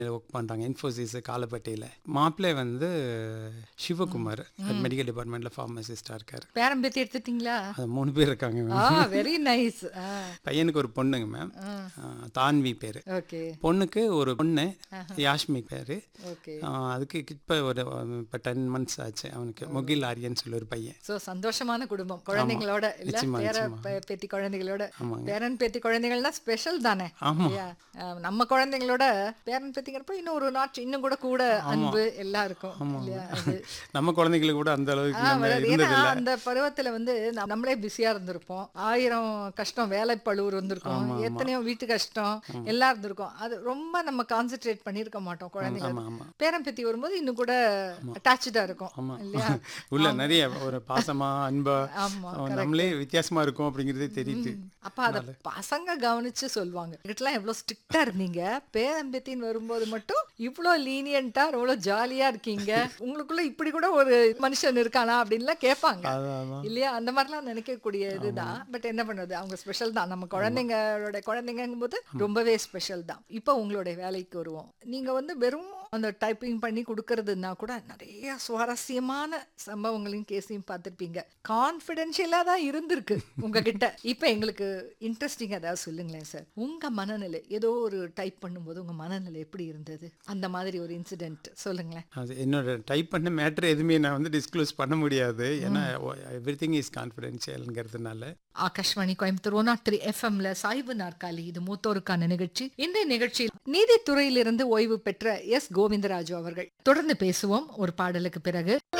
Work பண்ணுறாங்க இன்ஃபோசிஸ் காலப்பட்டியில். மாப்பிள்ளை வந்து சிவகுமார் மெடிக்கல் டிபார்ட்மெண்ட்டில் ஃபார்மசிஸ்டாக இருக்கார். பேரம்பேத்தி எடுத்துட்டீங்களா? அது 3 பேர் இருக்காங்க ஆ, மேம். Very nice. பையனுக்கு ஒரு பொண்ணுங்க மேம், தான்வி பேர். ஓகே பொண்ணுக்கு ஒரு பொண்ணு யாஷ்மி பேர். ஓகே. அதுக்கு இப்போ இப்போ 10 months ஆச்சு. அவனுக்கு முகில் ஆரியன்னு சொல்லி ஒரு பையன். ஸோ சந்தோஷமான குடும்பம் குழந்தைங்களோட இல்ல, நிச்சயமா, நிச்சயமா. பேத்தி குழந்தைகளோட. ஆமாங்க. பேரன் பேத்தி குழந்தைகள்னா ஸ்பெஷல் தானே இல்லையா? நம்ம குழந்தைங்களோட பேரன் பேத்திங்கிறப்ப இன்னும் ஒரு நாட் இன்னும் கூட அன்பு எல்லாம் இருக்கும் இல்லையா? அது நம்ம குழந்தைங்களுக்கு கூட அந்த அளவுக்கு நம்ம ஏன்னா இருந்ததில்லை. அந்த பருவத்துல வந்து நம்மளே பிஸியா இருந்திருப்போம். 1000 கஷ்டம், வேலை பழுவு இருந்திருக்கும், எத்தனையோ வீட்டு கஷ்டம் எல்லாம் இருந்திருக்கும். அது ரொம்ப நம்ம கான்சென்ட்ரேட் பண்ணிருக்க மாட்டோம் குழந்தைங்க. ஆமாம் ஆமாம் பேரன் பேத்தி வரும்போது இன்னும் கூட அட்டாச்சா இருக்கும் ஆமாம். இல்லையா? உள்ள நிறைய ஒரு பாசமா அன்பா ஆமா, நம்மளே வித்தியாசமா இருக்கும் அப்படிங்கிறதே தெரியுது. அப்ப அத பசங்க கவனிச்சு சொல்லுவாங்க. கிட்டலாம் எவ்வளவு ஸ்ட்ரிக்டா இருந்தீங்க, பேரம்பேத்தின்னு வரும்போது மட்டும் இவ்வளோ லீனியன்ட்டா எவ்வளோ ஜாலியா இருக்கீங்க, உங்களுக்குள்ள இப்படி கூட ஒரு மனுஷன் இருக்கானா அப்படின்லாம் கேட்பாங்க அதான் இல்லையா? அந்த மாதிரிலாம் நினைக்கக்கூடிய இதுதான். பட் என்ன பண்ணுறது, அவங்க ஸ்பெஷல் தான். நம்ம குழந்தைங்களோட குழந்தைங்கும் போது ரொம்பவே ஸ்பெஷல் தான். இப்போ உங்களுடைய வேலைக்கு வருவோம். நீங்க வந்து வெறும் அந்த டைப்பிங் பண்ணி கொடுக்கறதுன்னா கூட நிறைய சுவாரஸ்யமான சம்பவங்களையும் கேஸையும் பார்த்துருப்பீங்க. கான்ஃபிடென்ஷியலாக தான் இருந்திருக்கு உங்ககிட்ட. இப்போ எங்களுக்கு இன்ட்ரெஸ்டிங் ஏதாவது சொல்லுங்களேன் சார். உங்க மனநிலை ஏதோ ஒரு டைப் பண்ணும்போது உங்க மனநிலை எப்படி இருந்தது? அந்த மாதிரி ஒரு இன்சிடென்ட் சொல்லுங்களேன். அது என்னோட டைப் பண்ண மேட்ரு எதுவுமே நான் வந்து டிஸ்க்ளோஸ் பண்ண முடியாது. ஏன்னா எவ்ரிதிங் இஸ் கான்ஃபிடென்ஷியல்ங்கிறதுனால. ஆகாஷ்வாணி கோயம்புத்தூர் 103 எஃப்எம்ல சாய்வு நாற்காலி, இது மூத்தோருக்கான நிகழ்ச்சி. இந்த நிகழ்ச்சியில் நீதித்துறையிலிருந்து ஓய்வு பெற்ற எஸ் கோவிந்தராஜு அவர்கள். தொடர்ந்து பேசுவோம் ஒரு பாடலுக்கு பிறகு.